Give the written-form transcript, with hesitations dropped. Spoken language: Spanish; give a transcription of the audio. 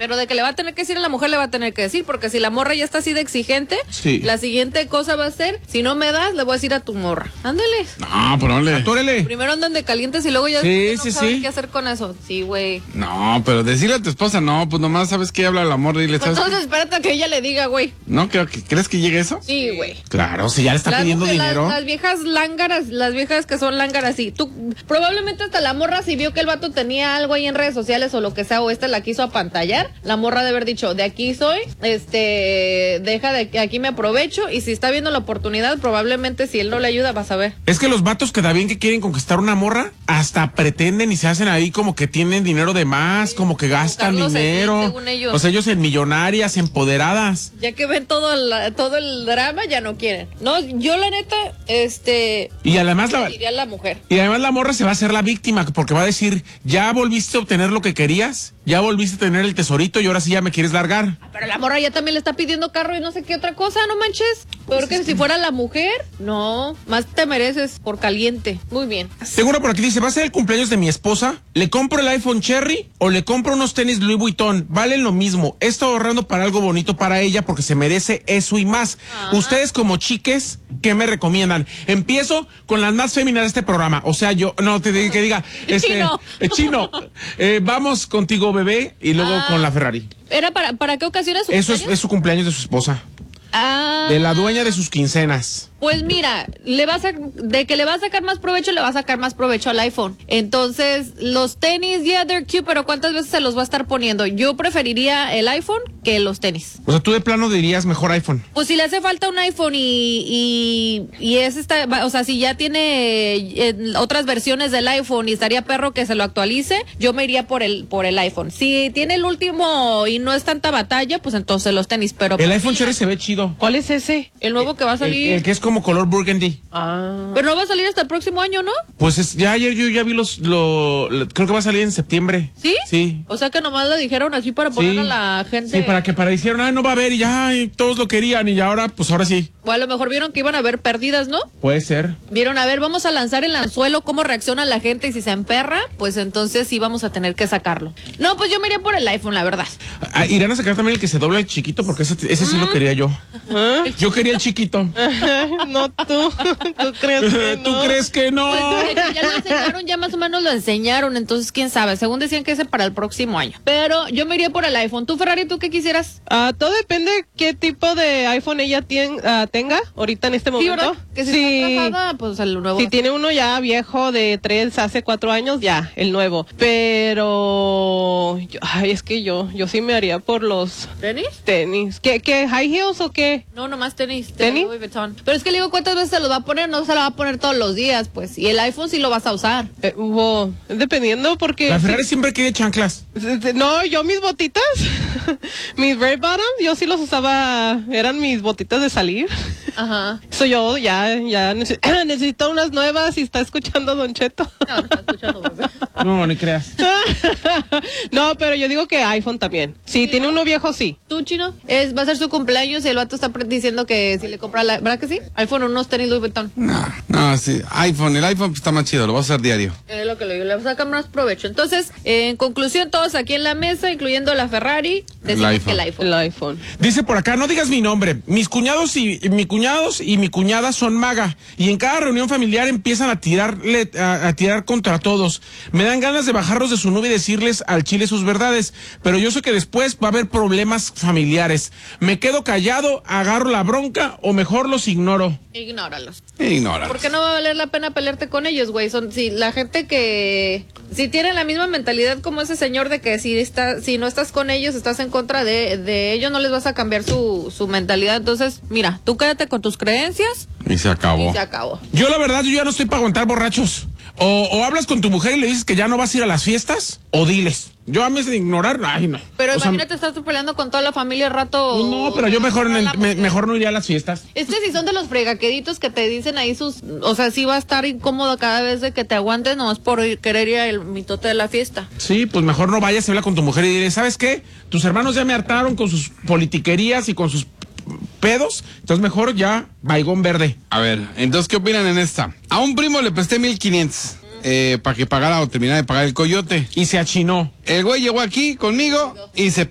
Pero de que le va a tener que decir a la mujer, le va a tener que decir, porque si la morra ya está así de exigente, la siguiente cosa va a ser, si no me das, le voy a decir a tu morra. Ándale. No, pero órale. Primero andan de calientes y luego ya no saben qué hacer con eso. Sí, güey. No, pero decirle a tu esposa, no, pues nomás sabes que habla la morra y le sabes. Entonces espérate a que ella le diga, güey. ¿No? ¿Crees que llegue eso? Sí, güey. Claro, si ya le está pidiendo dinero. Las viejas lángaras, las viejas que son lángaras, sí. Tú, probablemente hasta la morra, si vio que el vato tenía algo ahí en redes sociales o lo que sea, o la quiso apantallar, la morra debe haber dicho, de aquí soy, deja de que aquí me aprovecho, y si está viendo la oportunidad, probablemente si él no le ayuda, vas a ver. Es que los vatos que da bien que quieren conquistar una morra, hasta pretenden y se hacen ahí como que tienen dinero de más, como que gastan dinero. Según ellos. O sea, ellos en millonarias, empoderadas. Ya que ven todo el drama, ya no quieren. No, yo la neta, y además diría la mujer. Y además la morra se va a hacer la víctima, porque va a decir, ya volviste a obtener lo que querías, ya volviste a tener el tesorito y ahora sí ya me quieres largar. Pero la morra ya también le está pidiendo carro y no sé qué otra cosa, no manches. Peor que si fuera la mujer, no, más te mereces por caliente. Muy bien. Seguro por aquí dice, ¿va a ser el cumpleaños de mi esposa? ¿Le compro el iPhone Cherry o le compro unos tenis Louis Vuitton? Valen lo mismo. He estado ahorrando para algo bonito para ella porque se merece eso y más. Ustedes como chiques, ¿qué me recomiendan? Empiezo con las más féminas de este programa. O sea, yo, no, que diga, Chino, vamos contigo, bebé, y luego con la Ferrari. ¿Era para qué ocasiones? Eso es su cumpleaños de su esposa. De la dueña de sus quincenas. Pues mira, de que le va a sacar más provecho, le va a sacar más provecho al iPhone. Entonces, los tenis, they're cute, pero ¿cuántas veces se los va a estar poniendo? Yo preferiría el iPhone que los tenis. O sea, tú de plano dirías mejor iPhone. Pues si le hace falta un iPhone y o sea, si ya tiene otras versiones del iPhone y estaría perro que se lo actualice, yo me iría por el iPhone. Si tiene el último y no es tanta batalla, pues entonces los tenis, pero... El iPhone Cherry se ve chido. ¿Cuál es ese? El nuevo que va a salir. El que es como color burgundy. Pero no va a salir hasta el próximo año, ¿no? Pues ya ayer yo ya vi creo que va a salir en septiembre. ¿Sí? Sí. O sea que nomás lo dijeron así para poner a la gente. Sí, para dijeron, no va a haber y ya todos lo querían y ya ahora sí. O a lo mejor vieron que iban a haber pérdidas, ¿no? Puede ser. Vieron, a ver, vamos a lanzar el anzuelo, cómo reacciona la gente y si se emperra, pues entonces sí vamos a tener que sacarlo. No, pues yo me iría por el iPhone, la verdad. Irán a sacar también el que se dobla el chiquito porque ese sí lo quería yo. Yo quería el chiquito. No, tú crees que no. ¿Tú crees que no? Pues, ya lo enseñaron, ya más o menos lo enseñaron, entonces quién sabe, según decían que ese para el próximo año. Pero yo me iría por el iPhone. ¿Tú, Ferrari, tú qué quisieras? Todo depende qué tipo de iPhone ella tenga ahorita en este momento. ¿Verdad? Que si está atrasada, pues el nuevo. Si tiene uno ya viejo de 3 hace 4 años, ya, el nuevo. Pero es que yo sí me haría por los tenis. ¿Qué high heels o qué? No, nomás tenis. Louis Vuitton. Pero es que le digo, ¿cuántas veces se los va a poner? No se lo va a poner todos los días, pues. Y el iPhone sí lo vas a usar. Dependiendo porque... La Ferrari siempre quiere chanclas. No, yo mis botitas, mis Red Bottoms, yo sí los usaba, eran mis botitas de salir. Ajá. Eso yo ya necesito unas nuevas y está escuchando Don Cheto. No está escuchando, bebé. No, ni creas. No, pero yo digo que iPhone también. Sí, tiene uno viejo, sí. ¿Tú, Chino? Va a ser su cumpleaños y el vato está diciendo que si le compra ¿verdad que sí? iPhone, unos tenis Louis Vuitton. No, sí. El iPhone está más chido, lo vas a usar diario. Es lo que le digo, le va a sacar más provecho. Entonces, en conclusión, todos aquí en la mesa, incluyendo la Ferrari, decimos que el iPhone. El iPhone. Dice por acá, no digas mi nombre. Mis cuñados y mi cuñada son maga y en cada reunión familiar empiezan a tirar contra todos. Me dan ganas de bajarlos de su nube y decirles al chile sus verdades, pero yo sé que después va a haber problemas familiares. Me quedo callado, agarro la bronca o mejor los ignoro. Ignóralos. Porque no va a valer la pena pelearte con ellos, güey. La gente que si tiene la misma mentalidad como ese señor de que si no estás con ellos, estás en contra de ellos, no les vas a cambiar su mentalidad. Entonces, mira, tú quédate con tus creencias. Y se acabó. Yo la verdad, yo ya no estoy para aguantar borrachos. O hablas con tu mujer y le dices que ya no vas a ir a las fiestas, o diles. Yo a mí de ignorar, ay no. Pero imagínate, estás tú peleando con toda la familia al rato. No, pero yo mejor no iría a las fiestas. Si son de los fregaqueditos que te dicen ahí o sea, sí va a estar incómodo cada vez de que te aguantes nomás por querer ir al mitote de la fiesta. Sí, pues mejor no vayas, habla con tu mujer y dile, ¿sabes qué? Tus hermanos ya me hartaron con sus politiquerías y con sus pedos, entonces mejor ya baigón verde. A ver, entonces, ¿qué opinan en esta? A un primo le presté 1,500 para que pagara o terminara de pagar el coyote. Y se achinó. El güey llegó aquí conmigo y se